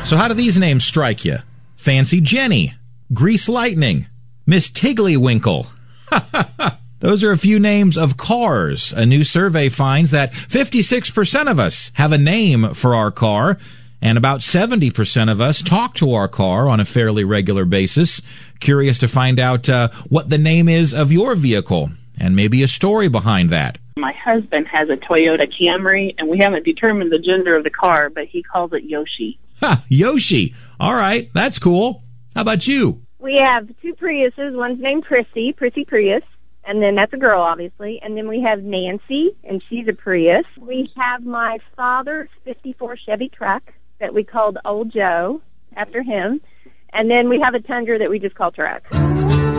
So how do these names strike you? Fancy Jenny, Grease Lightning, Miss Tigglywinkle. Those are a few names of cars. A new survey finds that 56% of us have a name for our car, and about 70% of us talk to our car on a fairly regular basis. Curious to find out what the name is of your vehicle, and maybe a story behind that. My husband has a Toyota Camry, and we haven't determined the gender of the car, but he calls it Yoshi. Yoshi. All right, that's cool. How about you? We have two Priuses. One's named Prissy Prius, and then that's a girl, obviously. And then we have Nancy, and she's a Prius. We have my father's 54 Chevy truck that we called Old Joe, after him. And then we have a Tundra that we just call Truck.